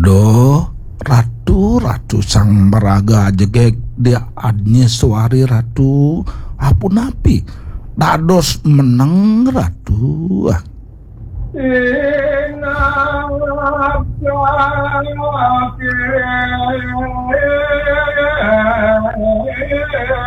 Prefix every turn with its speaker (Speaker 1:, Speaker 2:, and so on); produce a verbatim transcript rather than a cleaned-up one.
Speaker 1: Do ratu ratu sang meraga jegek dia adnya suari ratu apun api dados menang ratu ah.
Speaker 2: Inap